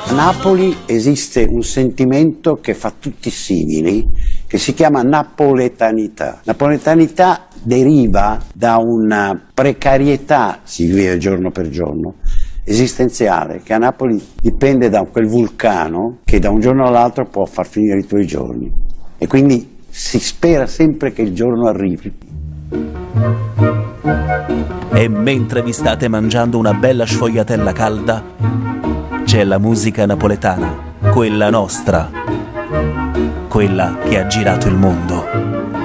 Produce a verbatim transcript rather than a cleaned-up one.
A Napoli esiste un sentimento che fa tutti simili, che si chiama napoletanità. Napoletanità deriva da una precarietà, si vive giorno per giorno, esistenziale, che a Napoli dipende da quel vulcano che da un giorno all'altro può far finire i tuoi giorni. E quindi si spera sempre che il giorno arrivi. E mentre vi state mangiando una bella sfogliatella calda, c'è la musica napoletana, quella nostra, quella che ha girato il mondo.